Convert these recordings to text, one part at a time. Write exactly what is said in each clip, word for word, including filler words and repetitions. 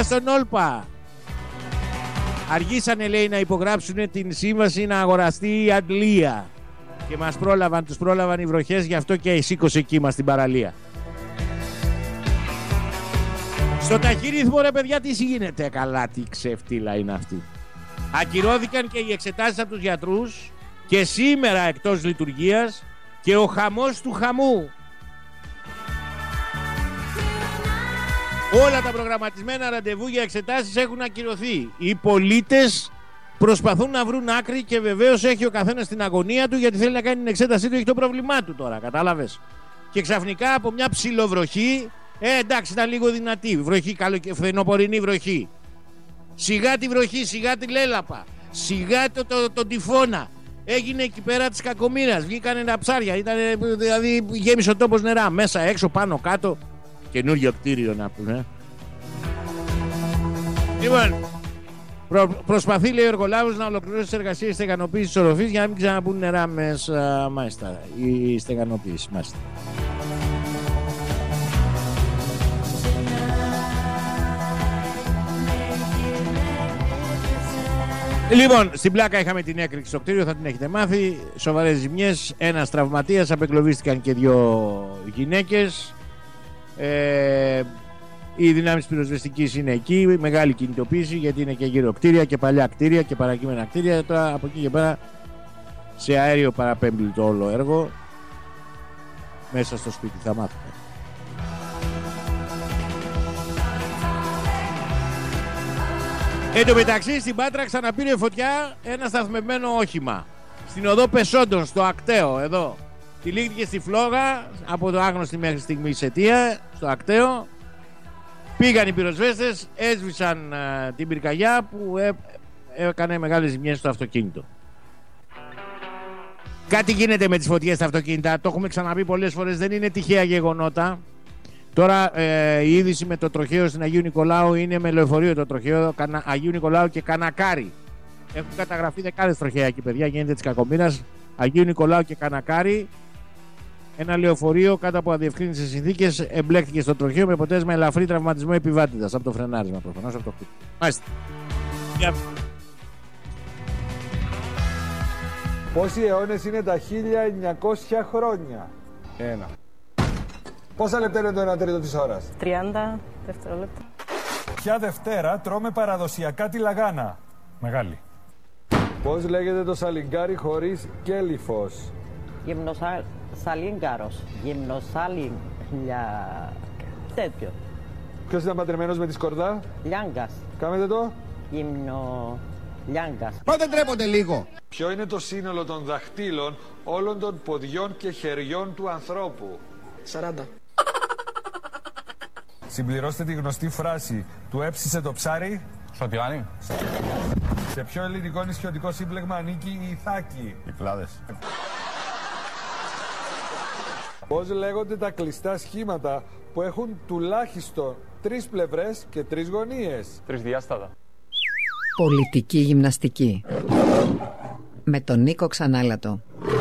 παιδιά στον Όλπα. Αργήσανε, λέει, να υπογράψουν την σύμβαση να αγοραστεί η Αντλία. Και μας πρόλαβαν, τους πρόλαβαν οι βροχές, γι' αυτό και σήκωσε κύμα στην παραλία. Στο ταχύρυθμο, ρε παιδιά, τι γίνεται? Καλά, τι ξεφτύλα είναι αυτή. Ακυρώθηκαν και οι εξετάσεις από τους γιατρούς και σήμερα εκτός λειτουργίας και ο χαμός του χαμού. Όλα τα προγραμματισμένα ραντεβού για εξετάσεις έχουν ακυρωθεί. Οι πολίτες προσπαθούν να βρουν άκρη και βεβαίως έχει ο καθένας την αγωνία του, γιατί θέλει να κάνει την εξέτασή του, έχει το πρόβλημά του τώρα, κατάλαβες. Και ξαφνικά από μια ψιλοβροχή, ε, εντάξει, ήταν λίγο δυνατή βροχή, καλο... φθινοπορεινή βροχή. Σιγά τη βροχή, σιγά τη λέλαπα, σιγά το, το, το, το τυφώνα. Έγινε εκεί πέρα της κακομοίρας, βγήκανε τα ψάρια, ήταν, δηλαδή γέμισε ο τόπος νερά, μέσα, έξω, πάνω, κάτω. Καινούργιο κτίριο να πούμε. Λοιπόν, προ, προσπαθεί, λέει, ο εργολάβος να ολοκληρώσει τις εργασίες στεγανοποίησης της οροφής για να μην ξαναμπούν νερά μέσα, μάλιστα, η στεγανοποίηση, μάλιστα. Λοιπόν, στην πλάκα είχαμε την έκρηξη στο κτίριο, θα την έχετε μάθει. Σοβαρές ζημιές, ένας τραυματίας, απεγκλωβίστηκαν και δύο γυναίκες. Ε, οι δυνάμεις πυροσβεστικής είναι εκεί, μεγάλη κινητοποίηση, γιατί είναι και γύρω κτίρια και παλιά κτίρια και παρακείμενα κτίρια. Τώρα από εκεί και πέρα σε αέριο παραπέμπει το όλο έργο. Μέσα στο σπίτι θα μάθουμε. Εν τω μεταξύ στην Πάτρα ξαναπήρε φωτιά ένα σταθμευμένο όχημα στην οδό Πεσόντων, στο Ακταίο, εδώ. Τυλίγθηκε στη φλόγα από το άγνωστη μέχρι στιγμή αιτία, στο Ακταίο. Πήγαν οι πυροσβέστες, έσβησαν uh, την πυρκαγιά που ε, έκανε μεγάλες ζημιές στο αυτοκίνητο. Κάτι γίνεται με τις φωτιές στα αυτοκίνητα, το έχουμε ξαναπεί πολλές φορές, δεν είναι τυχαία γεγονότα. Τώρα ε, η είδηση με το τροχαίο στην Αγίου Νικολάου είναι με λεωφορείο το τροχαίο Κανα, Αγίου Νικολάου και Κανακάρι. Έχουν καταγραφεί δεκάδες τροχαία εκεί, παιδιά, γίνεται της κακομοίρας. Αγίου Νικολάου και Κανακάρι. Ένα λεωφορείο κάτω από αδιευκρίνητες συνθήκες εμπλέκτηκε στο τροχαίο με αποτέλεσμα ελαφρύ τραυματισμό επιβάτηδας από το φρενάρισμα, προφανώς από το χτύπημα. Μάλιστα. Πόσοι αιώνες είναι τα χίλια εννιακόσια χρόνια? Ένα. Πόσα λεπτά είναι το ένα τρίτο της ώρας? τριάντα δευτερόλεπτα. Ποια Δευτέρα τρώμε παραδοσιακά τη λαγάνα? Μεγάλη. Πώς λέγεται το σαλιγκάρι χωρίς κέλυφος? Γυμνοσαλίγκαρος. Γυμνοσαλίγκ... τέτοιο. Ποιος ήταν πατρεμένος με τη σκορδά? Λιάγκας. Κάμετε το. Γυμνο... Λιάγκας. Πάτε τρέπονται λίγο. Ποιο είναι το σύνολο των δαχτύλων όλων των ποδιών και χεριών του ανθρώπου? σαράντα. Συμπληρώστε τη γνωστή φράση του έψισε το ψάρι. Σωτιάνι. Σε ποιο ελληνικό νησιωτικό σύμπλεγμα ανήκει η Ιθάκη? Κυκλάδες. Πώς λέγονται τα κλειστά σχήματα που έχουν τουλάχιστον τρεις πλευρές και τρεις γωνίες? Τρισδιάστατα. Πολιτική γυμναστική με τον Νίκο Ξανάλατο.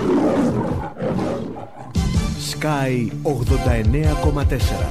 Sky ογδόντα εννέα κόμμα τέσσερα.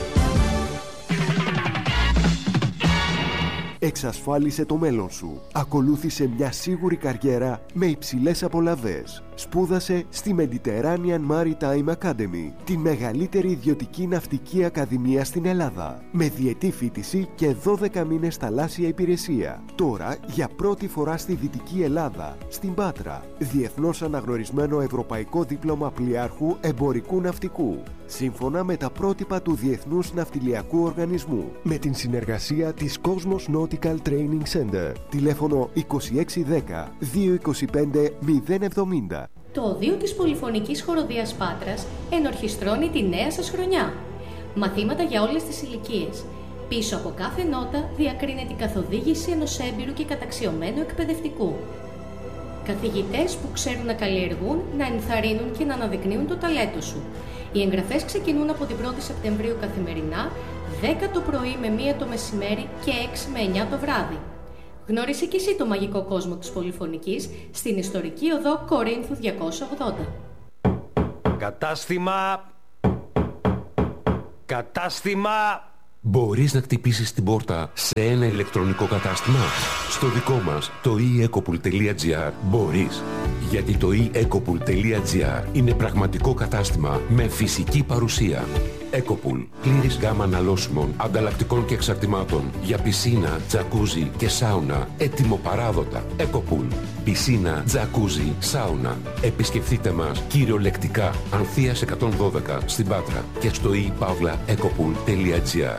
Εξασφάλισε το μέλλον σου. Ακολούθησε μια σίγουρη καριέρα με υψηλές απολαβές. Σπούδασε στη Mediterranean Maritime Academy, τη μεγαλύτερη ιδιωτική ναυτική ακαδημία στην Ελλάδα, με διετή φοιτηση και δώδεκα μήνες θαλάσσια υπηρεσία. Τώρα, για πρώτη φορά στη Δυτική Ελλάδα, στην Πάτρα, διεθνώς αναγνωρισμένο ευρωπαϊκό δίπλωμα πλοιάρχου εμπορικού ναυτικού, σύμφωνα με τα πρότυπα του Διεθνούς Ναυτιλιακού Οργανισμού, με την συνεργασία της Cosmos Nautical Training Center. Τηλέφωνο είκοσι έξι δέκα δύο είκοσι πέντε μηδέν εβδομήντα. Το Οδείο της Πολυφωνικής Χοροδίας Πάτρας ενορχιστρώνει τη νέα σας χρονιά. Μαθήματα για όλες τις ηλικίες. Πίσω από κάθε νότα διακρίνεται η καθοδήγηση ενός έμπειρου και καταξιωμένου εκπαιδευτικού. Καθηγητές που ξέρουν να καλλιεργούν, να ενθαρρύνουν και να αναδεικνύουν το ταλέντο σου. Οι εγγραφές ξεκινούν από την πρώτη Σεπτεμβρίου καθημερινά, δέκα το πρωί με μία το μεσημέρι και έξι με εννιά το βράδυ. Γνώρισε και εσύ το μαγικό κόσμο της Πολυφωνικής στην ιστορική οδό Κορίνθου διακόσια ογδόντα. Κατάστημα... Κατάστημα... Μπορείς να χτυπήσεις την πόρτα σε ένα ηλεκτρονικό κατάστημα? Στο δικό μας, το e ecopool τελεία gr, μπορείς. Γιατί το e ecopool τελεία gr είναι πραγματικό κατάστημα με φυσική παρουσία. Ecopool, πλήρης γάμα αναλώσιμων, ανταλλακτικών και εξαρτημάτων για πισίνα, τζακούζι και σάουνα, έτοιμο-παράδοτα. Ecopool, πισίνα, τζακούζι, σάουνα. Επισκεφτείτε μας κυριολεκτικά, Ανθείας εκατόν δώδεκα στην Πάτρα και στο e παύλα ecopool τελεία gr.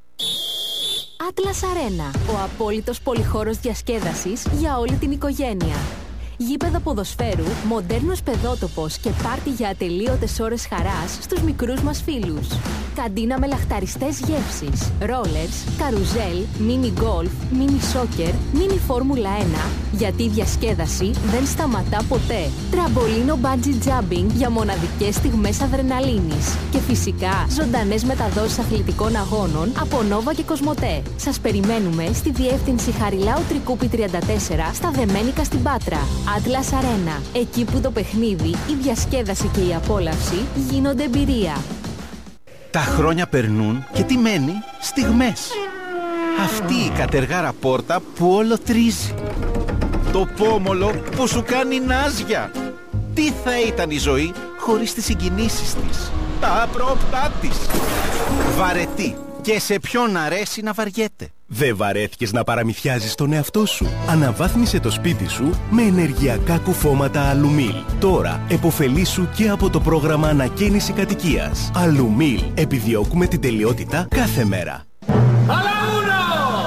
Atlas Arena, ο απόλυτος πολυχώρος διασκέδασης για όλη την οικογένεια. Γήπεδο ποδοσφαίρου, μοντέρνος παιδότοπος και πάρτι για ατελείωτες ώρες χαράς στους μικρούς μας φίλους. Καντίνα με λαχταριστές γεύσεις, ρόλερς, καρουζέλ, μίνι γκολφ, μίνι σόκερ, μίνι φόρμουλα ένα, γιατί η διασκέδαση δεν σταματά ποτέ. Τραμπολίνο bungee jumping για μοναδικές στιγμές αδρεναλίνης. Και φυσικά ζωντανές μεταδόσεις αθλητικών αγώνων από Νόβα και Κοσμοτέ. Σας περιμένουμε στη διεύθυνση Χαριλάου Τρικούπη τριάντα τέσσερα στα Δεμένικα στην Πάτρα. Atlas Arena, εκεί που το παιχνίδι, η διασκέδαση και η απόλαυση γίνονται εμπειρία. Τα χρόνια περνούν και τι μένει? Στιγμές. Αυτή η κατεργάρα πόρτα που όλο τρίζει. Το πόμολο που σου κάνει νάζια. Τι θα ήταν η ζωή χωρίς τις συγκινήσεις της, τα απρόπτά της. Βαρετή. Και σε ποιον αρέσει να βαριέται. Δεν βαρέθηκες να παραμυθιάζεις τον εαυτό σου? Αναβάθμισε το σπίτι σου με ενεργειακά κουφώματα Αλουμίλ. Τώρα επωφελήσου και από το πρόγραμμα ανακαίνιση κατοικίας. Αλουμίλ. Επιδιώκουμε την τελειότητα κάθε μέρα. Alla uno!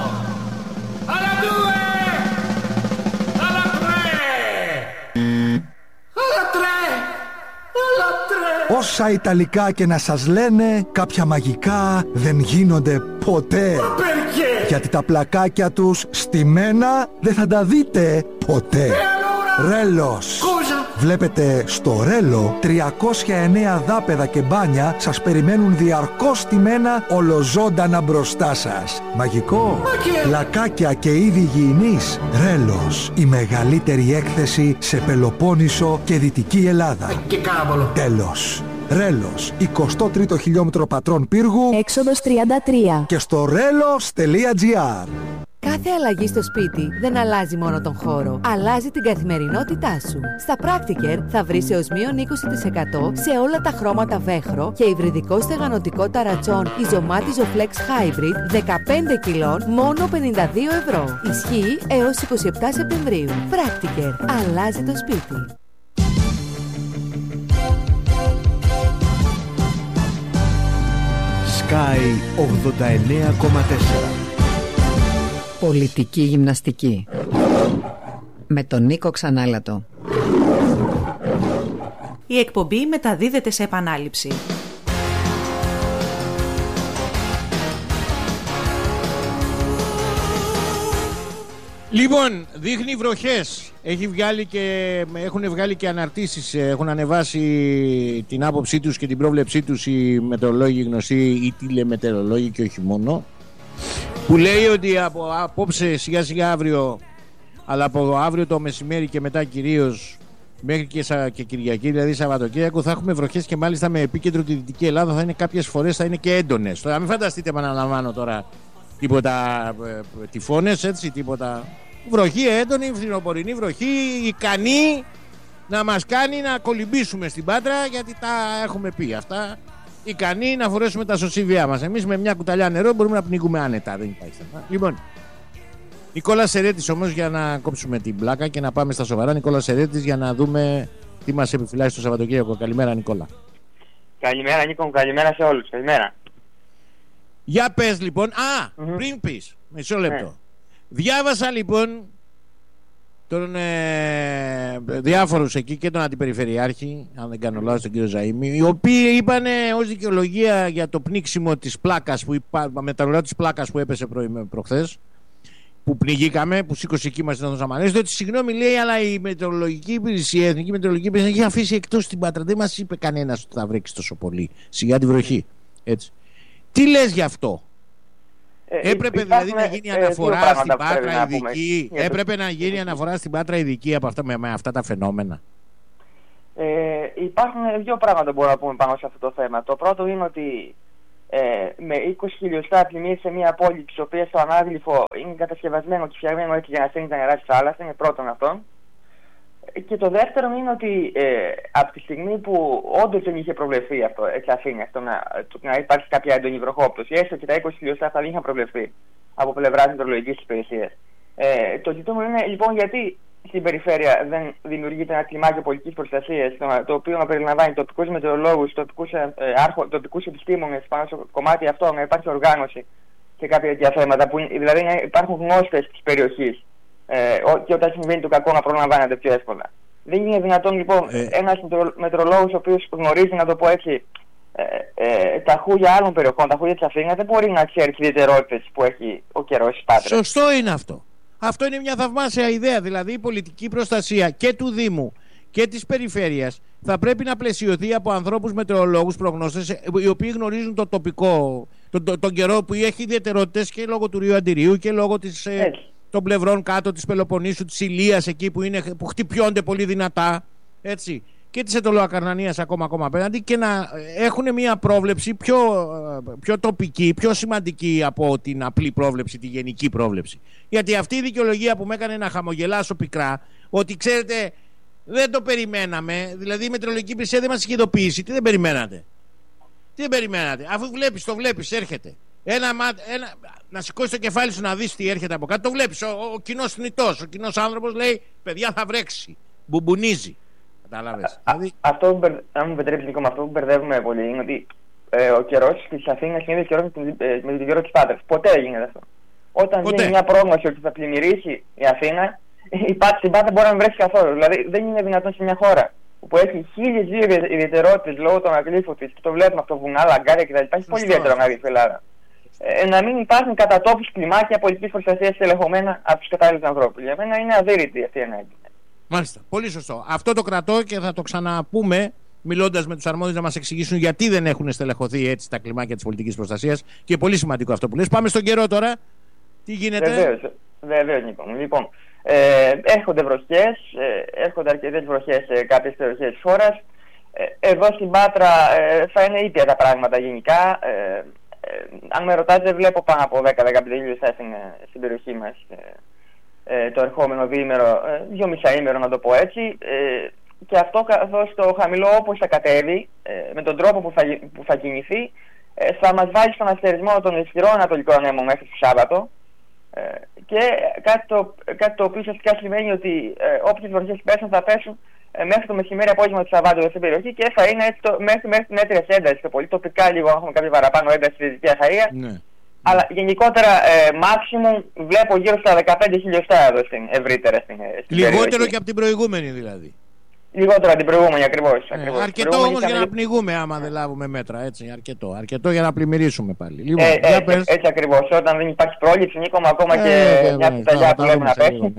Alla due! Alla tre! Alla tre! Alla tre! Όσα Ιταλικά και να σας λένε, κάποια μαγικά δεν γίνονται ποτέ. Γιατί τα πλακάκια τους στημένα δεν θα τα δείτε ποτέ. Ρέλος. Βλέπετε, στο Ρέλο τριακόσια εννέα δάπεδα και μπάνια σας περιμένουν διαρκώς στημένα ολοζώντανα μπροστά σας. Μαγικό. Πλακάκια και είδη υγιεινής. Ρέλος. Η μεγαλύτερη έκθεση σε Πελοπόννησο και Δυτική Ελλάδα. Τέλος. Ρέλος, εικοστό τρίτο χιλιόμετρο Πατρών Πύργου, έξοδος τριάντα τρία, και στο ρέλος τελεία τζι άρ. Κάθε αλλαγή στο σπίτι δεν αλλάζει μόνο τον χώρο, αλλάζει την καθημερινότητά σου. Στα Practiker θα βρεις έως μείον είκοσι τοις εκατό σε όλα τα χρώματα βέχρο και υβριδικό στεγανοτικό ταρατσόν Ιζωμάτιζο Flex Hybrid δεκαπέντε κιλών μόνο πενήντα δύο ευρώ. Ισχύει έως είκοσι επτά Σεπτεμβρίου. Practiker. Αλλάζει το σπίτι. Sky ογδόντα εννέα κόμμα τέσσερα. Πολιτική γυμναστική με τον Νίκο Ξανάλατο. Η εκπομπή μεταδίδεται σε επανάληψη. Λοιπόν, δείχνει βροχές. Έχει βγάλει και, έχουν βγάλει και αναρτήσεις. Έχουν ανεβάσει την άποψή τους και την πρόβλεψή τους οι μετεωρολόγοι γνωστοί, οι τηλεμετεωρολόγοι και όχι μόνο, που λέει ότι από απόψε σιγά σιγά αύριο, αλλά από αύριο το μεσημέρι και μετά κυρίως μέχρι και, σα, και Κυριακή, δηλαδή Σαββατοκύριακο, θα έχουμε βροχές και μάλιστα με επίκεντρο τη Δυτική Ελλάδα. Θα είναι κάποιες φορές θα είναι και έντονες. Τώρα μην φανταστείτε, επαναλαμβάνω τώρα, τίποτα ε, τυφώνες, έτσι, τίποτα. Βροχή έντονη, φθινοπορεινή βροχή, ικανή να μας κάνει να κολυμπήσουμε στην Πάτρα, γιατί τα έχουμε πει αυτά. Ικανή να φορέσουμε τα σωσίβια μας. Εμείς με μια κουταλιά νερό μπορούμε να πνίγουμε άνετα. Δεν υπάρχει θέμα. Λοιπόν, Νικόλας Σερέτης όμως, για να κόψουμε την πλάκα και να πάμε στα σοβαρά. Νικόλας Σερέτης, για να δούμε τι μας επιφυλάσσει το Σαββατοκύριακο. Καλημέρα, Νικόλα. Καλημέρα, Νίκο. Καλημέρα σε όλους. Καλημέρα. Για πες λοιπόν. Α, mm-hmm. πριν πεις. Μισό λεπτό. Ναι. Διάβασα λοιπόν τον ε, διάφορους εκεί και τον αντιπεριφερειάρχη, αν δεν κάνω λάθος, τον κύριο Ζαΐμι, οι οποίοι είπαν ως δικαιολογία για το πνίξιμο της πλάκας που υπά... μεταλλουρά της πλάκας που έπεσε προ... προχθές, που πνιγήκαμε, που σήκωσε εκεί μας να τον ότι συγγνώμη, λέει, αλλά η μετεωρολογική υπηρεσία, η Εθνική Μετεωρολογική Υπηρεσία έχει αφήσει εκτός την Πάτρα. Δεν μας είπε κανένας ότι θα βρέξει τόσο πολύ. Σιγά τη βροχή. Έτσι. Τι λες γι' αυτό? Ε, Έπρεπε δηλαδή να γίνει αναφορά ε, στην Πάτρα ειδική. Έπρεπε να γίνει αναφορά στην Πάτρα ειδική από αυτά, με, με αυτά τα φαινόμενα. Ε, υπάρχουν δύο πράγματα που μπορούμε να πούμε πάνω σε αυτό το θέμα. Το πρώτο είναι ότι ε, με είκοσι χιλιοστά πλημμύρες σε μια πόλη της οποίας το ανάγλυφο είναι κατασκευασμένο και φτιαγμένο έτσι για να στέλνει τα νερά στη θάλασσα, είναι πρώτον αυτόν. Και το δεύτερο είναι ότι ε, από τη στιγμή που όντως δεν είχε προβλεφθεί αυτό, έτσι αφήνει αυτό να, το, να υπάρχει κάποια έντονη βροχόπτωση, έστω και τα είκοσι χιλιοστά αυτά δεν είχαν προβλεφθεί από πλευράς μετεωρολογικής υπηρεσίας. Ε, το ζητούμενο είναι λοιπόν γιατί στην περιφέρεια δεν δημιουργείται ένα κλιμάκιο πολιτικής προστασίας, το, το οποίο να περιλαμβάνει τοπικούς μετεωρολόγους, τοπικούς, ε, άρχο, τοπικούς επιστήμονες πάνω στο κομμάτι αυτό, να υπάρχει οργάνωση και κάποια τέτοια θέματα, που, δηλαδή να υπάρχουν γνώστες της περιοχής. Ε, και όταν συμβαίνει το κακό να προλαμβάνεται πιο εύκολα. Δεν είναι δυνατόν λοιπόν ε. ένας μετρολόγος ο οποίος γνωρίζει, να το πω έτσι, ε, ε, τα χούγια άλλων περιοχών, τα χούγια της Αθήνας, δεν μπορεί να ξέρει τις ιδιαιτερότητες που έχει ο καιρός της Πάτρας. Σωστό είναι αυτό. Αυτό είναι μια θαυμάσια ιδέα. Δηλαδή η πολιτική προστασία και του Δήμου και της περιφέρειας θα πρέπει να πλαισιωθεί από ανθρώπους μετεωρολόγους, προγνώστες, οι οποίοι γνωρίζουν το τοπικό, τον, τον, τον καιρό που έχει ιδιαιτερότητες και λόγω του Ρίου Αντιρίου και λόγω της... Ε, των πλευρών κάτω της Πελοποννήσου, της Ηλίας, εκεί που, είναι, που χτυπιώνται πολύ δυνατά, έτσι, και της Αιτωλοακαρνανίας ακόμα, ακόμα απέναντι, και να έχουν μια πρόβλεψη πιο, πιο τοπική, πιο σημαντική από την απλή πρόβλεψη, τη γενική πρόβλεψη. Γιατί αυτή η δικαιολογία που με έκανε να χαμογελάσω πικρά, ότι ξέρετε δεν το περιμέναμε, δηλαδή η μετεωρολογική υπηρεσία δεν μας είχε ειδοποιήσει, τι δεν περιμένατε. Τι δεν περιμένατε, αφού βλέπεις, το βλέπεις, έρχεται. Ένα, ένα, να σηκώσει το κεφάλι σου να δεις τι έρχεται από κάτω. Το βλέπεις. Ο, ο, ο κοινός θνητός, ο κοινός άνθρωπος λέει: παιδιά, θα βρέξει. Μπουμπουνίζει. Κατάλαβες. Δηλαδή... Αυτό, αν μου επιτρέψει λίγο, με αυτό που μπερδεύουμε πολύ είναι ότι ε, ο καιρός της Αθήνας είναι καιρός με τον καιρό της Πάτρας. Ποτέ δεν γίνεται αυτό. Όταν γίνει μια πρόγνωση ότι θα πλημμυρίσει η Αθήνα, η Πάτρα μπορεί να μην βρέξει καθόλου. Δηλαδή δεν είναι δυνατόν σε μια χώρα που έχει χίλιες δύο ιδιαιτερότητες λόγω των αγλήφων της, και το βλέπουμε αυτό, βουνά, λαγκάρια κτλ. Υπάρχει πολύ ιδιαίτερο αγλήφο η Ελλάδα. Ε, να μην υπάρχουν κατά τόπους κλιμάκια πολιτικής προστασίας ελεγχομένα από τους κατάλληλους ανθρώπους. Για μένα είναι αδύρυτη αυτή η ανάγκη. Μάλιστα. Πολύ σωστό. Αυτό το κρατώ και θα το ξαναπούμε μιλώντας με τους αρμόδιους να μας εξηγήσουν γιατί δεν έχουν στελεχωθεί έτσι τα κλιμάκια της πολιτικής προστασίας. Και πολύ σημαντικό αυτό που λες. Πάμε στον καιρό τώρα. Τι γίνεται? Βεβαίως, βεβαίως Νίκο. Λοιπόν, ε, έρχονται βροχές, ε, έρχονται αρκετές βροχές σε κάποιες περιοχές της χώρας. Ε, εδώ στην Πάτρα ε, θα είναι ήπια τα πράγματα γενικά. Ε, Ε, αν με ρωτάτε, βλέπω πάνω από δέκα με δεκαπέντε χιλιοστά στην, στην περιοχή μας ε, ε, το ερχόμενο διήμερο, ε, δύο μισάήμερο να το πω έτσι, ε, και αυτό καθώς το χαμηλό όπως θα κατέβει, ε, με τον τρόπο που θα, που θα κινηθεί, ε, θα μας βάλει στον αστερισμό των ισχυρών ανατολικών ανέμων μέχρι το Σάββατο, ε, και κάτι το, κάτι το οποίο ουσιαστικά σημαίνει ότι ε, όποιες βροχές πέσουν θα πέσουν μέχρι το μεσημέρι απόγευμα του Σαββάτου στην περιοχή, και θα είναι έτσι το, μέχρι, μέχρι την έτρες ένταση. Το πολύ τοπικά λίγο έχουμε κάποια παραπάνω ένταση στη Δυτική Αχαΐα. Ναι. Αλλά γενικότερα ε, maximum βλέπω γύρω στα δεκαπέντε χιλιοστά εδώ στην, ευρύτερα στην, στην Λιγότερο περιοχή. Και από την προηγούμενη δηλαδή. Λιγότερο από την προηγούμενη ακριβώς. Ναι, ακριβώς. αρκετό όμως για να πνιγούμε άμα δεν λάβουμε μέτρα. Έτσι, αρκετό, αρκετό για να πλημμυρίσουμε πάλι. Λοιπόν, ε, ε, ε, έτσι ακριβώς. Όταν δεν υπάρχει πρόληψη, Νίκο, ακόμα ε, και ε, μια πιταλιά που λέμε να πέσει.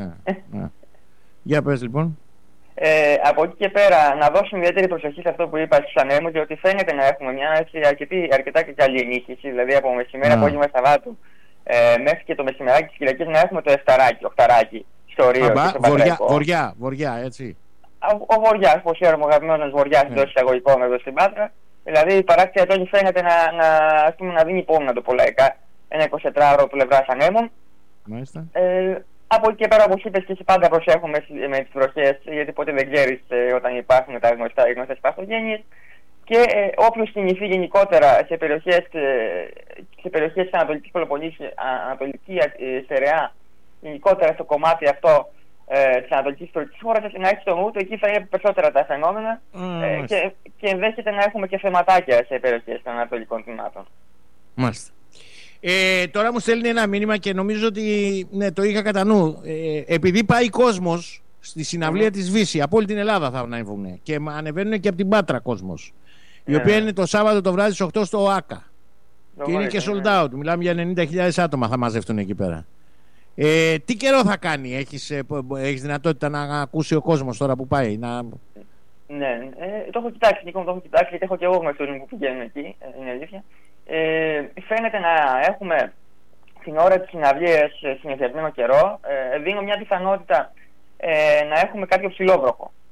Για πες λοιπόν. Ε, από εκεί και πέρα να δώσουμε ιδιαίτερη προσοχή σε αυτό που είπα στους ανέμους, διότι φαίνεται να έχουμε μια έτσι, αρκετή, αρκετά και καλή ενίσχυση, δηλαδή από μεσημέρι απόγευμα Σαββάτου ε, μέχρι και το μεσημεράκι της Κυριακής να έχουμε το εφταράκι, οχταράκι στο Ρίο. Αμπά, και στο βοριά, βοριά, βοριά, έτσι. Ο, ο Βοριάς, όπως ξέρουμε, ο αγαπημένος Βοριάς εντός yeah. εισαγωγικών εδώ στην Πάτρα. Δηλαδή η παράκτεια τότε φαίνεται να, να, ας πούμε, να δίνει πόνο, να το πω λαϊκά, ένα εικοσιτετράωρο πλευράς ανέμων. Μάλιστα. Ε, Από εκεί και πέρα, όπως είπες και εσύ, πάντα προσέχουμε με τις βροχές, γιατί ποτέ δεν ξέρεις ε, όταν υπάρχουν τα γνωστά, οι γνωστές παθογένειες. Και ε, όποιος κινηθεί γενικότερα σε περιοχές, ε, σε περιοχές της Ανατολικής Πελοποννήσου, Ανατολική ε, Στερεά, γενικότερα στο κομμάτι αυτό ε, της Ανατολικής της χώρας, να έχει στο νου του, εκεί θα είναι περισσότερα τα φαινόμενα mm, ε, και, και ενδέχεται να έχουμε και θεματάκια σε περιοχές των Ανατολικών τμήματων. Μάλιστα. Ε, τώρα μου στέλνει ένα μήνυμα και νομίζω ότι ναι, το είχα κατά νου. Ε, επειδή πάει κόσμος στη συναυλία mm. της Βύση, από όλη την Ελλάδα θα ανέβουν και ανεβαίνουν και από την Πάτρα κόσμος, η yeah. οποία είναι το Σάββατο το βράδυ στις οκτώ στο ΟΑΚΑ. No, και είναι και sold out. Μιλάμε για ενενήντα χιλιάδες άτομα θα μαζευτούν εκεί πέρα. Ε, τι καιρό θα κάνει, έχεις, έχεις δυνατότητα να ακούσει ο κόσμος τώρα που πάει? Να... Ναι, ε, το έχω κοιτάξει, Νίκο, το έχω κοιτάξει, γιατί έχω και εγώ γνωστούς που πηγαίνουν εκεί, είναι αλήθεια. Ε, φαίνεται να έχουμε την ώρα της συναυλίας συνηθισμένο καιρό. Ε, δίνω μια πιθανότητα ε, να έχουμε κάποιο ψηλόβροχο.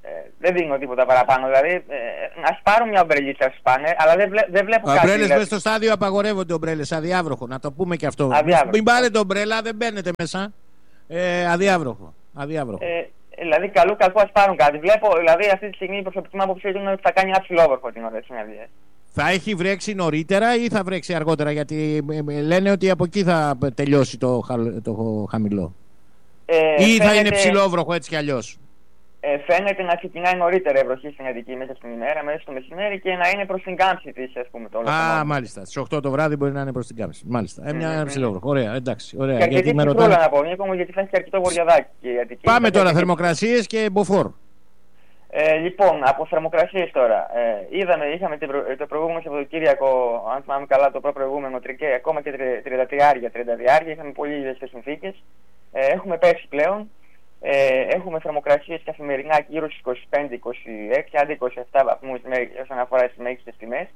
Ε, δεν δίνω τίποτα παραπάνω. Δηλαδή, ε, να πάρουν μια ομπρελίτσα σου πάνε, αλλά δεν, βλέ, δεν βλέπω κάτι. Ομπρέλες δηλαδή. μέσα στο στάδιο απαγορεύονται ομπρέλες, αδιάβροχο. Να το πούμε και αυτό. Αδιάβροχο. Μην πάρετε ομπρέλα, δεν μπαίνετε μέσα. Ε, αδιάβροχο. αδιάβροχο. Ε, δηλαδή, καλού κακού ας πάρουν κάτι. Βλέπω, δηλαδή, αυτή τη στιγμή η προσωπική μου άποψη είναι ότι θα κάνει ένα ψηλόβροχο την ώρα της συνεδρίας. Θα έχει βρέξει νωρίτερα ή θα βρέξει αργότερα? Γιατί λένε ότι από εκεί θα τελειώσει το, το χαμηλό. Ε, ή φαίνεται, θα είναι ψηλόβροχο έτσι κι αλλιώς. Ε, φαίνεται να ξεκινάει νωρίτερα η βροχή στην Αττική μέσα στην ημέρα, μέσα στο μεσημέρι και να είναι προς την κάμψη της, ας πούμε. Το όλο Α, το μάλιστα. Στις οκτώ το βράδυ μπορεί να είναι προς την κάμψη. Μάλιστα. Ε, μια, ένα Mm-hmm. ψηλόβροχο. Ωραία, εντάξει. Ωραία. Και αρκετή γιατί με ψυχρούλα ρωτάνε... να πω, Νίκο μου, γιατί θα έχει και αρκετό βορειαδάκι και η Αττική. Πάμε τώρα, αρκετή... θερμοκρασίες και μποφόρ. Ε, λοιπόν, από θερμοκρασίες τώρα. Ε, είδαμε, είχαμε το, προ... το προηγούμενο Σαββατοκύριακο, αν θυμάμαι καλά, το προηγούμενο τρικέ, ακόμα και τριάντα τριάρια, τριάντα διάρια. Είχαμε πολύ ίδιες συνθήκες. Ε, έχουμε πέσει πλέον. Ε, έχουμε θερμοκρασίες καθημερινά γύρω στους είκοσι πέντε είκοσι έξι, άντε είκοσι επτά βαθμούς όσον αφορά τις μέγιστες τιμές.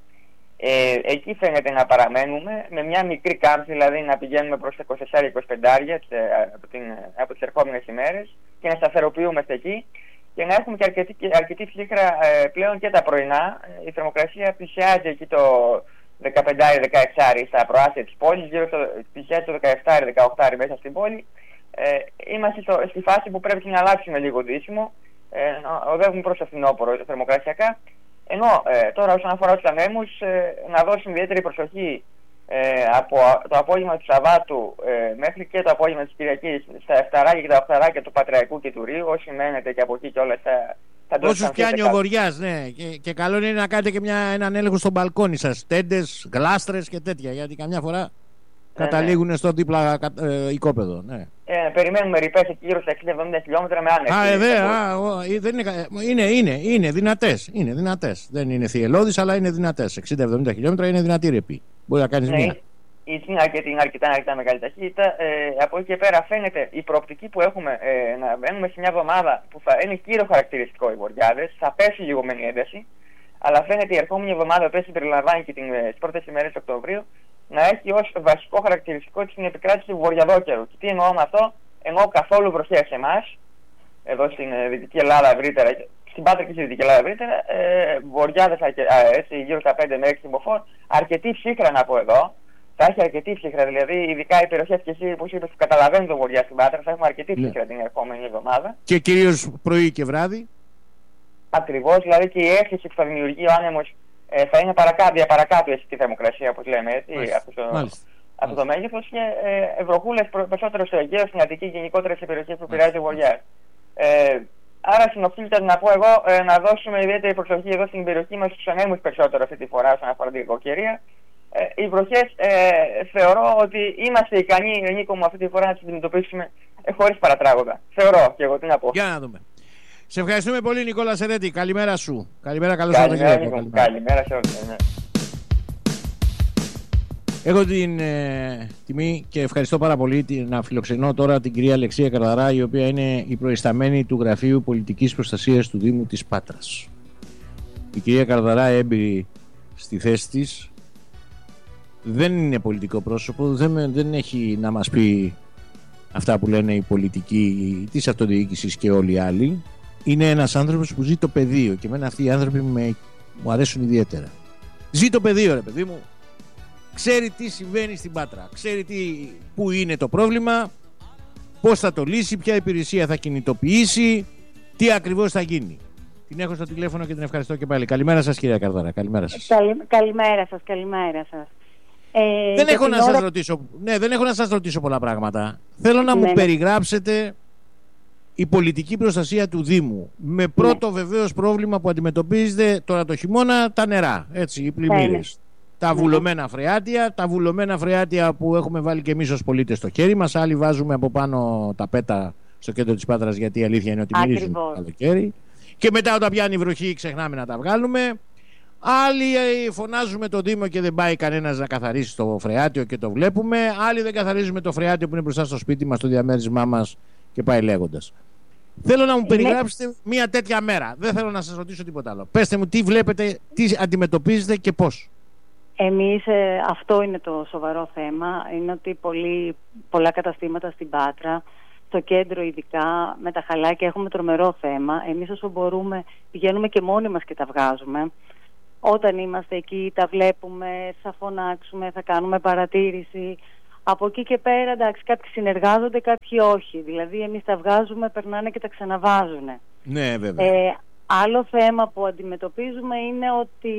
Ε, εκεί φαίνεται να παραμένουμε με μια μικρή κάμψη, δηλαδή να πηγαίνουμε προς τα είκοσι τέσσερα είκοσι πέντε από, την, από τις ερχόμενες ημέρες και να σταθεροποιούμαστε εκεί και να έχουμε και αρκετή, αρκετή ψύχρα ε, πλέον και τα πρωινά. Η θερμοκρασία πλησιάζει εκεί το δεκαπέντε δεκαέξι στα προάστια της πόλης, γύρω στο πλησιάζει το δεκαεπτά δεκαοκτώ μέσα στην πόλη. Ε, είμαστε στο, στη φάση που πρέπει να αλλάξουμε λίγο δύσιμο, ε, οδεύουμε προς το φθινόπωρο θερμοκρασιακά, ενώ ε, τώρα όσον αφορά τους ανέμους ε, να δώσουμε ιδιαίτερη προσοχή ε, από το απόγευμα του Σαββάτου ε, μέχρι και το απόγευμα της Κυριακής στα εφταράκια και τα οχταράκια του Πατραϊκού και του Ρίου, όσοι μένετε και από εκεί και όλα θα, θα το όσους πιάνει ο βοριάς, ναι, και, και καλό είναι να κάνετε και μια, έναν έλεγχο στο μπαλκόνι σας, τέντες, γλάστρες και τέτοια, γιατί καμιά φορά καταλήγουν ναι, ναι. στο δίπλα ε, οικόπεδο. Ναι. Ε, περιμένουμε ρηπές εκεί γύρω στα εξήντα εβδομήντα χιλιόμετρα με άνεση. Α, ε, δε, α, ο, δεν είναι, είναι, είναι, είναι δυνατές. Είναι δυνατές. Δεν είναι θυελλώδεις, αλλά είναι δυνατές. εξήντα εβδομήντα χιλιόμετρα είναι δυνατή ρηπή. Μπορεί να κάνεις ναι, μία. Η Τσίνα και την αρκετά, αρκετά μεγάλη ταχύτητα. Ε, από εκεί και πέρα φαίνεται η προοπτική που έχουμε ε, να μπαίνουμε σε μια εβδομάδα που θα είναι κύριο χαρακτηριστικό οι βοριάδες. Θα πέσει λίγο με ένταση. Αλλά φαίνεται η ερχόμενη εβδομάδα που συμπεριλαμβάνει και τις πρώτες ημέρες του Οκτωβρίου να έχει ως βασικό χαρακτηριστικό την επικράτηση του βορειαδόκαιρου. Και τι εννοώ με αυτό? Εννοώ καθόλου βροχές σε εμάς, εδώ στην ε, Δυτική Ελλάδα ευρύτερα, στην Πάτρα και στη Δυτική Ελλάδα ευρύτερα, ε, βοριάδες έτσι, γύρω στα πέντε με έξι μποφόρ, αρκετή ψύχρα να πω εδώ. Θα έχει αρκετή ψύχρα, δηλαδή ειδικά οι περιοχές και εσύ που είπες που καταλαβαίνουν το βορειά στην Πάτρα, θα έχουμε αρκετή ψύχρα την ερχόμενη εβδομάδα. Και κυρίως πρωί και βράδυ. Ακριβώς, δηλαδή και η αίσθηση που θα δημιουργεί ο άνεμος ε, θα είναι παρακάτω, διαπαρακάτω τη θερμοκρασία, όπως λέμε έτσι, από το, από το μέγεθος και ε, βροχούλες περισσότερο στο Αιγαίο, στην Αττική και γενικότερα σε περιοχές που πειράζει ο βοριάς. Ε, άρα συνοπτήλυτα να πω εγώ ε, να δώσουμε ιδιαίτερη προσοχή εδώ στην περιοχή μας στους ανέμους περισσότερο αυτή τη φορά όσον αφορά την κακοκαιρία. Ε, οι βροχές ε, θεωρώ ότι είμαστε ικανοί, Νίκο μου, αυτή τη φορά να τις αντιμετωπίσουμε ε, χωρίς παρατράγωδα. Θεωρώ και εγώ, τι να πω. Για να δούμε. Σε ευχαριστούμε πολύ, Νικόλα Σερέτη. Καλημέρα σου. Καλημέρα, καλώς ήρθατε. Καλημέρα, καλημέρα σε όλους. Έχω την ε, τιμή και ευχαριστώ πάρα πολύ να φιλοξενώ τώρα την κυρία Αλεξία Καρδαρά, η οποία είναι η προϊσταμένη του Γραφείου Πολιτικής Προστασίας του Δήμου της Πάτρας. Η κυρία Καρδαρά, έμπειρη στη θέση της, δεν είναι πολιτικό πρόσωπο, δεν, δεν έχει να μας πει αυτά που λένε οι πολιτικοί της αυτοδιοίκησης και όλοι οι άλλοι. Είναι ένας άνθρωπος που ζει το πεδίο και εμένα αυτοί οι άνθρωποι με, μου αρέσουν ιδιαίτερα. Ζει το πεδίο, ρε παιδί μου. Ξέρει τι συμβαίνει στην Πάτρα. Ξέρει τι, πού είναι το πρόβλημα, πώς θα το λύσει, ποια υπηρεσία θα κινητοποιήσει, τι ακριβώς θα γίνει. Την έχω στο τηλέφωνο και την ευχαριστώ και πάλι. Καλημέρα σας, κυρία Καρδαρά. Καλημέρα σας. Καλη, καλημέρα σας, καλημέρα σας. Ε, δεν, έχω να ώρα... σας ρωτήσω, ναι, δεν έχω να σας ρωτήσω πολλά πράγματα. Θέλω να ναι, μου ναι. περιγράψετε η πολιτική προστασία του Δήμου. Με πρώτο ναι. βεβαίως πρόβλημα που αντιμετωπίζετε τώρα το χειμώνα, τα νερά, έτσι, οι πλημμύρες. Ναι. Τα ναι. βουλωμένα φρεάτια, τα βουλωμένα φρεάτια που έχουμε βάλει και εμείς ως πολίτες στο χέρι μας. Άλλοι βάζουμε από πάνω τα πέτα στο κέντρο της Πάτρας, γιατί η αλήθεια είναι ότι μυρίζουν το καλοκαίρι. Και μετά όταν πιάνει η βροχή ξεχνάμε να τα βγάλουμε. Άλλοι φωνάζουμε το Δήμο και δεν πάει κανένας να καθαρίσει το φρεάτιο και το βλέπουμε. Άλλοι δεν καθαρίζουμε το φρεάτιο που είναι μπροστά στο σπίτι μας, στο διαμέρισμά μας και πάει λέγοντας. Θέλω να μου περιγράψετε είναι... μια τέτοια μέρα. Δεν θέλω να σας ρωτήσω τίποτα άλλο. Πέστε μου τι βλέπετε, τι αντιμετωπίζετε και πώς. Εμείς, ε, αυτό είναι το σοβαρό θέμα. Είναι ότι πολλοί, πολλά καταστήματα στην Πάτρα στο κέντρο ειδικά με τα χαλάκια έχουμε τρομερό θέμα. Εμείς όσο μπορούμε πηγαίνουμε και μόνοι μας και τα βγάζουμε. Όταν είμαστε εκεί τα βλέπουμε, θα φωνάξουμε, θα κάνουμε παρατήρηση. Από εκεί και πέρα, εντάξει, κάποιοι συνεργάζονται, κάποιοι όχι. Δηλαδή εμείς τα βγάζουμε, περνάνε και τα ξαναβάζουν. Ναι, βέβαια. Ε, άλλο θέμα που αντιμετωπίζουμε είναι ότι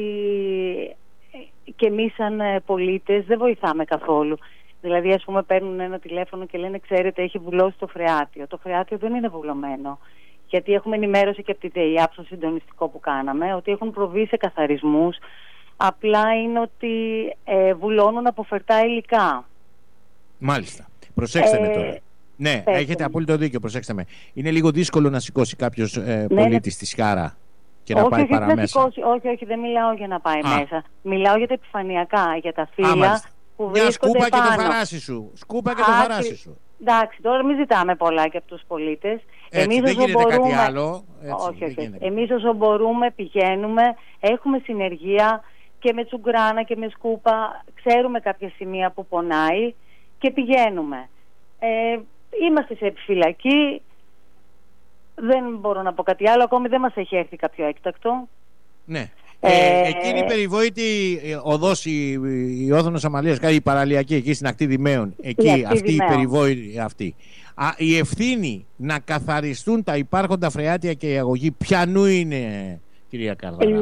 και εμείς σαν πολίτες δεν βοηθάμε καθόλου. Δηλαδή, ας πούμε, παίρνουν ένα τηλέφωνο και λένε, ξέρετε, έχει βουλώσει το φρεάτιο. Το φρεάτιο δεν είναι βουλωμένο. Γιατί έχουμε ενημέρωση και από τη ΔΕΗ, από το συντονιστικό που κάναμε, ότι έχουν προβεί σε καθαρισμούς. Απλά είναι ότι ε, βουλώνουν από φερτά υλικά. Μάλιστα. Προσέξτε ε, με τώρα. Ναι, πέστε. έχετε απόλυτο δίκιο. Προσέξτε με. Είναι λίγο δύσκολο να σηκώσει κάποιος ε, Ναι, πολίτης τη σκάρα και όχι, να πάει όχι, παραμέσα. όχι, όχι, όχι, δεν μιλάω για να πάει Α. μέσα. Μιλάω για τα επιφανειακά, για τα φύλλα μάλιστα. που Μια βρίσκονται σκούπα πάνω. και το φαράσι σου. Σκούπα και το Άκρη- φαράσι σου. Εντάξει, τώρα μην ζητάμε πολλά και από τους πολίτες. Έτσι, Εμείς δεν όσο γίνεται μπορούμε... κάτι άλλο. Έτσι, όχι, δεν όχι. γίνεται. Εμείς όσο μπορούμε πηγαίνουμε, έχουμε συνεργεία και με τσουγκράνα και με σκούπα. Ξέρουμε κάποια σημεία που πονάει και πηγαίνουμε. Ε, είμαστε σε επιφυλακή. Δεν μπορώ να πω κάτι άλλο. Ακόμη δεν μας έχει έρθει κάποιο έκτακτο. Ναι. Ε, Ε, εκείνη η περιβόητη ε, οδός, η, η Όθωνος Αμαλίας, η παραλιακή, εκεί στην ακτή Δημαίων, εκεί, ακτή αυτή Δημαίων. η περιβόητη αυτή. Α, η ευθύνη να καθαριστούν τα υπάρχοντα φρεάτια και η αγωγή, ποιανού είναι, κυρία Καρδαλά?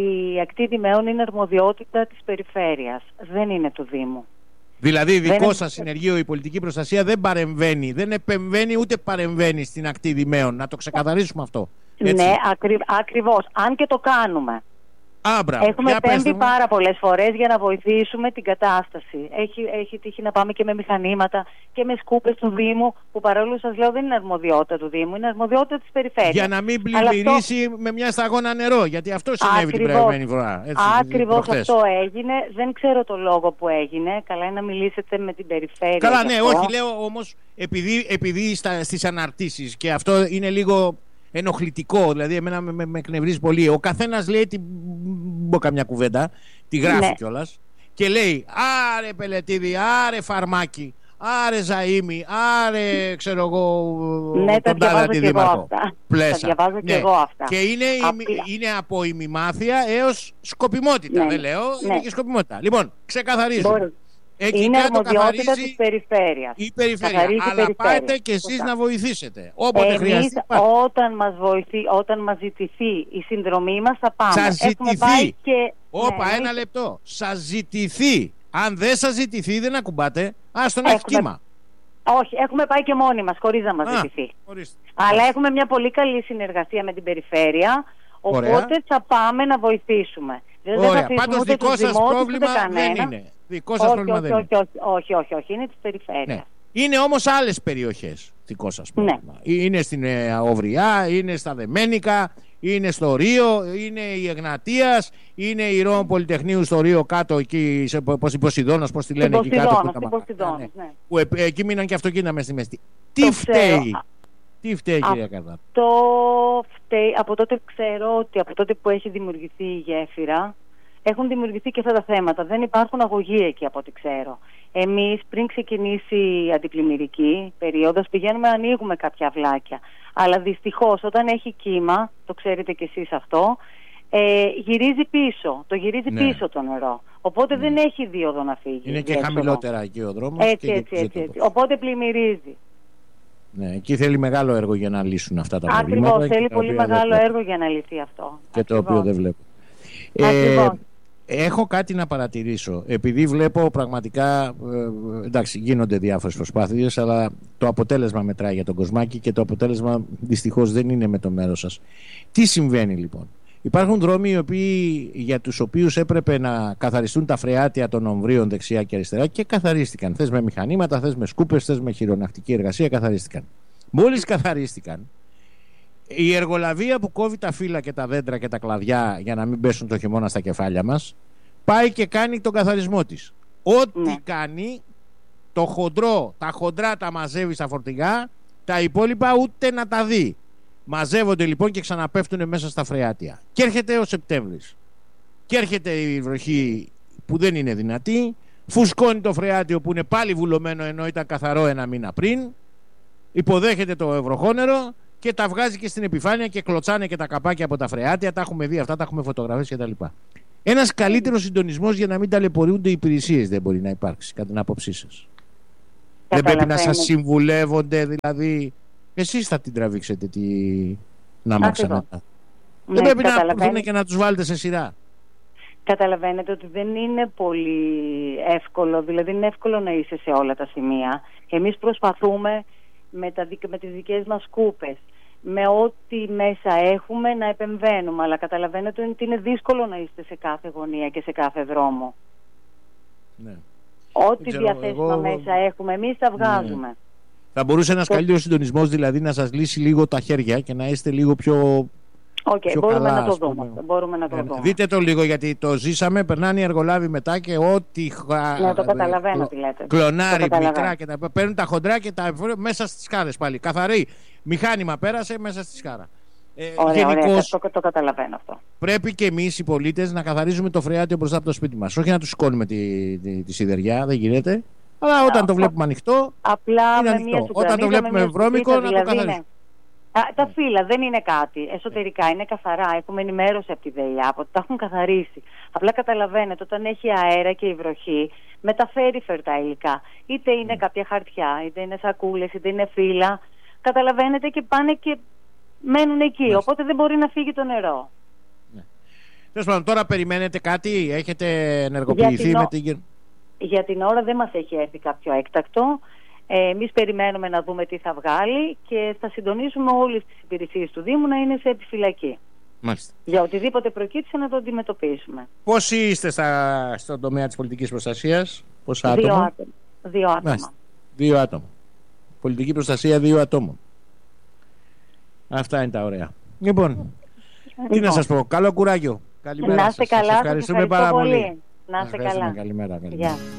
Η ακτή Δημαίων είναι αρμοδιότητα της περιφέρειας. Δεν είναι του Δήμου. Δηλαδή, δικό Δεν- σας συνεργείο, η πολιτική προστασία δεν παρεμβαίνει, δεν επεμβαίνει ούτε παρεμβαίνει στην ακτή Δημαίων. Να το ξεκαθαρίσουμε αυτό. Έτσι. Ναι, ακρι, ακριβώς. Αν και το κάνουμε. Α, μπράβο. Έχουμε Για πέστε επέμβει μου. πάρα πολλές φορές για να βοηθήσουμε την κατάσταση. Έχει, έχει τύχει να πάμε και με μηχανήματα και με σκούπες του Δήμου, που παρόλο σας λέω δεν είναι αρμοδιότητα του Δήμου, είναι αρμοδιότητα της περιφέρειας. Για να μην Αλλά πλημμυρίσει αυτό- με μια σταγόνα νερό. Γιατί αυτό συνέβη την Ακριβώς. προηγούμενη φορά. Έτσι, Ακριβώς προχθές. αυτό έγινε. Δεν ξέρω το λόγο που έγινε. Καλά είναι να μιλήσετε με την περιφέρεια. Καλά, γι' ναι, αυτό. όχι, λέω όμως επειδή, επειδή στα, στις αναρτήσεις, και αυτό είναι λίγο ενοχλητικό, δηλαδή εμένα με, με, με εκνευρίζει πολύ. Ο καθένας λέει, την μπω καμιά κουβέντα, τη γράφει Ναι. κιόλας και λέει, άρε Πελετίδη, άρε Φαρμάκη, άρε Ζαΐμι, άρε ξέρω εγώ Ναι, τα τον τάδε διαβάζω και εγώ αντιδήμαρχο. αυτά. Πλέσα. Τα διαβάζω και Ναι. εγώ αυτά. Και είναι, η- Απλά- είναι από ημιμάθεια έως σκοπιμότητα. Ναι. Δεν λέω, είναι Ναι. και σκοπιμότητα. Λοιπόν, ξεκαθαρίζουμε. Μπορεί. Εκεί Είναι κάτω αρμοδιότητα καθαρίζει της περιφέρειας. η περιφέρεια. Καθαρίζει η Αλλά περιφέρεια. πάτε και εσείς Σωστά. να βοηθήσετε. Όποτε Εμείς χρειαστεί. πάτε. όταν μας, βοηθεί, όταν μας ζητηθεί η συνδρομή μας θα πάμε. Σας Έχουμε ζητηθεί. πάει και... Όπα, ναι, ένα εμείς λεπτό. Σας ζητηθεί. Αν δεν σας ζητηθεί, δεν ακουμπάτε. Άστον έχει Έχουμε- κύμα. Όχι, έχουμε πάει και μόνοι μας, χωρίς να μας Α, ζητηθεί. ορίστε. Αλλά έχουμε μια πολύ καλή συνεργασία με την περιφέρεια, οπότε Ωραία. θα πάμε να βοηθήσουμε. Δεν θα Ωραία. αφήσουμε Πάντως ούτε δικό τους σας δημότες, πρόβλημα ούτε δεν κανένα. είναι. Δικό σας όχι, πρόβλημα όχι, δεν όχι, είναι. όχι, όχι, όχι, όχι, είναι της περιφέρειας. Ναι. Είναι όμως άλλες περιοχές δικό σας πρόβλημα. Είναι στην ε, Οβριά, είναι στα Δεμένικα, είναι στο Ρίο, είναι η Εγνατίας, είναι η Ρώμη Πολυτεχνείου στο Ρίο κάτω εκεί, σε, πώς η Ποσειδώνας, πώς τη λένε εκεί κάτω. Ποσειδώνος, που στην τα- Ποσειδώνος, ναι. ναι. Που ε, εκεί μείναν και αυτοκίνητα μες στη μέση. Τι Το φταίει, ξέρω. τι φταίει κυρία Καρδά? Το φταίει, από τότε που ξέρω ότι από τότε που έχει δημιουργηθεί η γέφυρα έχουν δημιουργηθεί και αυτά τα θέματα. Δεν υπάρχουν αγωγοί εκεί από ό,τι ξέρω. Εμείς πριν ξεκινήσει η αντιπλημμυρική περίοδος πηγαίνουμε να ανοίγουμε κάποια αυλάκια. Αλλά δυστυχώς όταν έχει κύμα, το ξέρετε κι εσείς αυτό, ε, γυρίζει πίσω. Το γυρίζει Ναι. πίσω το νερό. Οπότε δεν έχει δίωδο να φύγει. Είναι και διέξοδο. χαμηλότερα εκεί ο δρόμος. Έτσι, και έτσι, και έτσι, έτσι. Οπότε πλημμυρίζει. Ναι, εκεί θέλει μεγάλο έργο για να λύσουν αυτά τα προβλήματα. Ακριβώς, και θέλει τα πολύ οποία δεν μεγάλο βλέπω. έργο για να λυθεί αυτό. Και το Ακριβώς. οποίο δεν βλέπω. Ακριβώς. Έχω κάτι να παρατηρήσω. Επειδή βλέπω πραγματικά, ε, εντάξει, γίνονται διάφορες προσπάθειες, αλλά το αποτέλεσμα μετράει για τον Κοσμάκη και το αποτέλεσμα δυστυχώς δεν είναι με το μέρος σας. Τι συμβαίνει λοιπόν? Υπάρχουν δρόμοι οι οποίοι, για τους οποίους έπρεπε να καθαριστούν τα φρεάτια των ομβρίων δεξιά και αριστερά και καθαρίστηκαν. Θες με μηχανήματα, θες με σκούπες, θες με χειρονακτική εργασία, καθαρίστηκαν. Μόλις καθαρίστηκαν, η εργολαβία που κόβει τα φύλλα και τα δέντρα και τα κλαδιά για να μην πέσουν το χειμώνα στα κεφάλια μας, πάει και κάνει τον καθαρισμό της. Ό,τι Ναι. κάνει, το χοντρό, τα χοντρά τα μαζεύει στα φορτηγά, τα υπόλοιπα ούτε να τα δει. Μαζεύονται λοιπόν και ξαναπέφτουν μέσα στα φρεάτια. Και έρχεται ο Σεπτέμβρης. Και έρχεται η βροχή που δεν είναι δυνατή, φουσκώνει το φρεάτιο που είναι πάλι βουλωμένο ενώ ήταν καθαρό ένα μήνα πριν, υποδέχεται το ευρωχόνερο και τα βγάζει και στην επιφάνεια και κλωτσάνε και τα καπάκια από τα φρεάτια. Τα έχουμε δει αυτά, τα έχουμε φωτογραφίσει κτλ. Ένας καλύτερος συντονισμός για να μην ταλαιπωρούνται οι υπηρεσίες δεν μπορεί να υπάρξει, κατά την άποψή σας? Δεν πρέπει να σας συμβουλεύονται, δηλαδή εσείς θα την τραβήξετε τη νάμαξα μετά. Ναι, δεν πρέπει να έρθουν και να τους βάλετε σε σειρά. Καταλαβαίνετε ότι δεν είναι πολύ εύκολο, δηλαδή είναι εύκολο να είσαι σε όλα τα σημεία. Εμείς προσπαθούμε με, τα, με τις δικές μας κούπες, με ό,τι μέσα έχουμε να επεμβαίνουμε, αλλά καταλαβαίνετε ότι είναι δύσκολο να είστε σε κάθε γωνία και σε κάθε δρόμο. Ναι. Ό,τι διαθέσιμα εγώ... μέσα έχουμε, εμείς τα βγάζουμε. Ναι. Θα μπορούσε ένας το... καλύτερος συντονισμός δηλαδή να σας λύσει λίγο τα χέρια και να είστε λίγο πιο... Οκ, okay, μπορούμε, καλά, να το δούμε. μπορούμε να το ε, δούμε. Δείτε το λίγο, γιατί το ζήσαμε, περνάνε οι εργολάβοι μετά και ό,τι ναι, το καταλαβαίνω τι λέτε. Κλονάρι, μικρά και τα παίρνουν τα χοντρά και τα μέσα στις σκάρες πάλι. Καθαρή μηχάνημα πέρασε μέσα στη σκάρα. Ε, ωραία, γενικώς, ωραία, το, το καταλαβαίνω αυτό. Πρέπει και εμείς οι πολίτες να καθαρίζουμε το φρεάτιο μπροστά από το σπίτι μας. Όχι να τους σηκώνουμε τη, τη, τη σιδεριά, δεν γίνεται. Αλλά όταν το βλέπουμε ανοιχτό, απλά είναι ανοιχτό. Όταν το βλέπουμε βρώμικο, να το καθαρίσουμε. Α, τα φύλλα δεν είναι κάτι. Εσωτερικά είναι καθαρά. Έχουμε ενημέρωση από τη ΔΕΙΑΠ ότι τα έχουν καθαρίσει. Απλά καταλαβαίνετε, όταν έχει αέρα και η βροχή, μεταφέρει φερτά υλικά. Είτε είναι mm. κάποια χαρτιά, είτε είναι σακούλες, είτε είναι φύλλα. Καταλαβαίνετε, και πάνε και μένουν εκεί. Mm. Οπότε δεν μπορεί να φύγει το νερό. Mm. Τέλος πάντων, τώρα περιμένετε κάτι, έχετε ενεργοποιηθεί για την... με την. Για την ώρα δεν μας έχει έρθει κάποιο έκτακτο. Ε, εμείς περιμένουμε να δούμε τι θα βγάλει και θα συντονίσουμε όλες τις υπηρεσίες του Δήμου να είναι σε επιφυλακή. Μάλιστα. Για οτιδήποτε προκύψει να το αντιμετωπίσουμε. Πόσοι είστε στα, στον τομέα της πολιτικής προστασίας, πόσα δύο άτομα? άτομα. Δύο άτομα. Μάλιστα. Δύο άτομα. Πολιτική προστασία δύο ατόμων. Αυτά είναι τα ωραία. Λοιπόν, λοιπόν. τι να σας πω. Καλό κουράγιο. Καλημέρα. Να είστε σας. καλά. Σας ευχαριστούμε σας πάρα πολύ. πολύ. Να είστε καλά. Καλημέρα. Καλημέρα. Yeah.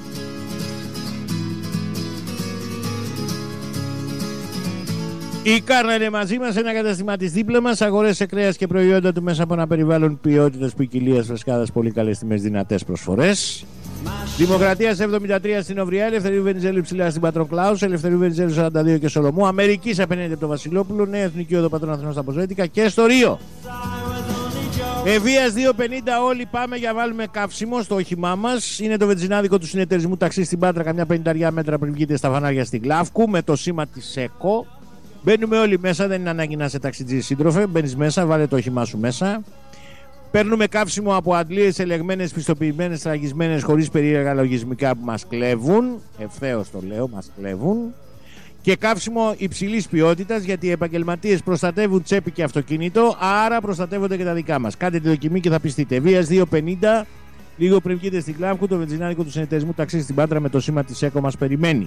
Η Κάρνα είναι μαζί μας, ένα καταστημά της δίπλα μας. Αγορές σε κρέας και προϊόντα του μέσα από ένα περιβάλλον ποιότητας, ποικιλίας, φρεσκάδας, πολύ καλές τιμές, δυνατές προσφορές. Δημοκρατίας εβδομήντα τρία στην Οβριά, Ελευθερίου Βενιζέλου ψηλά στην Πατροκλάους, Ελευθερίου Βενιζέλου σαράντα δύο και Σολομού, Αμερικής απέναντι από το Βασιλόπουλο, Νέα Εθνική Οδό Πατρών Αθηνών στα Ποζέτικα και στο Ρίο. Ευβίας δύο πενήντα, όλοι πάμε για βάλουμε καύσιμο στο όχημά μας. Είναι το βενζινάδικο του συνεταιρισμού ταξί στην Πάτρα, καμιά πενήντα μέτρα πριν βγείτε στα φανάρια στην Γλάφκου, με το σήμα της ΕΚΟ. Μπαίνουμε όλοι μέσα, δεν είναι ανάγκη να είσαι ταξιτζή σύντροφε. Μπαίνεις μέσα, βάλε το όχημά σου μέσα. Παίρνουμε καύσιμο από αντλίες ελεγμένες, πιστοποιημένες, τραγισμένες, χωρίς περίεργα λογισμικά που μας κλέβουν. Ευθέως το λέω, μας κλέβουν. Και καύσιμο υψηλής ποιότητας, γιατί οι επαγγελματίες προστατεύουν τσέπη και αυτοκίνητο, άρα προστατεύονται και τα δικά μας. Κάντε τη δοκιμή και θα πιστείτε. Ευβίας δύο πενήντα, λίγο πριν βγείτε στην Κλάβκου, το βενζινάδικο του συνεταιρισμού ταξί στην Πάτρα με το σήμα της ΕΚΟ μας περιμένει.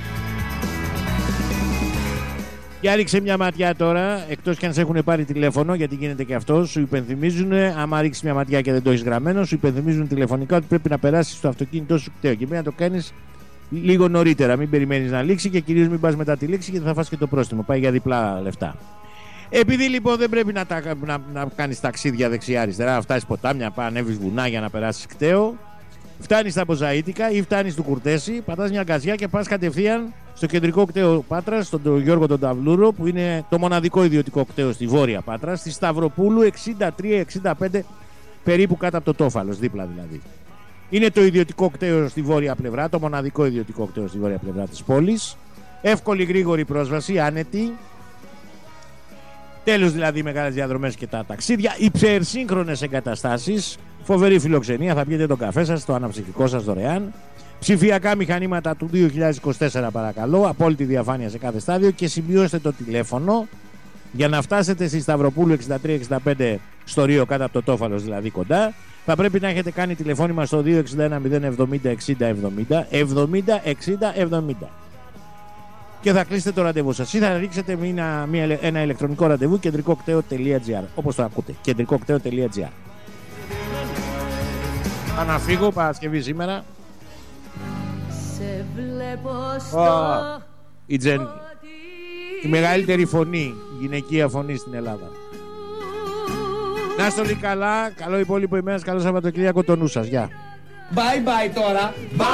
Για ρίξε μια ματιά τώρα, εκτός κι αν σε έχουν πάρει τηλέφωνο, γιατί γίνεται και αυτό. Σου υπενθυμίζουν, άμα ρίξει μια ματιά και δεν το έχει γραμμένο, σου υπενθυμίζουν τηλεφωνικά ότι πρέπει να περάσει στο αυτοκίνητό σου κταίο. Και πρέπει να το κάνει λίγο νωρίτερα. Μην περιμένει να λήξει και κυρίως μην πα μετά τη λήξη, γιατί θα φας και το πρόστιμο. Πάει για διπλά λεφτά. Επειδή λοιπόν δεν πρέπει να, να, να κάνει ταξίδια δεξιά-αριστερά, να φτάσει ποτάμια, να ανέβει βουνά για να περάσει κταίο. Φτάνει στα Μποζαΐτικα ή φτάνει του Κουρτέση, πατάς μια γκαζιά και πας κατευθείαν στο κεντρικό κταίο Πάτρας, στον Γιώργο τον Ταβλούρο, που είναι το μοναδικό ιδιωτικό κταίο στη Βόρεια Πάτρα, στη Σταυροπούλου εξήντα τρία εξήντα πέντε, περίπου κάτω από το Τόφαλος, δίπλα δηλαδή. Είναι το ιδιωτικό κταίο στη βόρεια πλευρά, το μοναδικό ιδιωτικό κταίο στη βόρεια πλευρά της πόλης. Εύκολη γρήγορη πρόσβαση, άνετη. Τέλος δηλαδή μεγάλες διαδρομές και τα ταξίδια, υπερσύγχρονες εγκαταστάσεις, φοβερή φιλοξενία, θα πιείτε τον καφέ σας, το αναψυχικό σας δωρεάν. Ψηφιακά μηχανήματα του δύο χιλιάδες είκοσι τέσσερα παρακαλώ, απόλυτη διαφάνεια σε κάθε στάδιο και σημειώστε το τηλέφωνο για να φτάσετε στη Σταυροπούλου εξήντα τρία εξήντα πέντε στο Ρίο, κάτω από το Τόφαλος δηλαδή κοντά. Θα πρέπει να έχετε κάνει τηλεφώνημα στο δύο εξήντα ένα μηδέν εβδομήντα εξήντα εβδομήντα εβδομήντα εξήντα εβδομήντα και θα κλείσετε το ραντεβού σας ή θα ρίξετε μια, μια, ένα ηλεκτρονικό ραντεβού κεντρικοκταίο.gr, όπως το ακούτε, κεντρικοκταίο.gr. Θα να φύγω Παρασκευή σήμερα. Σε βλέπω στο... Oh, η Τζέννη, η μεγαλύτερη φωνή, γυναικεία φωνή στην Ελλάδα. Να είστε όλοι καλά, καλό υπόλοιπο ημέρας, καλό Σαββατοκύριακο, το νου σας, γεια. Bye bye τώρα. Bye.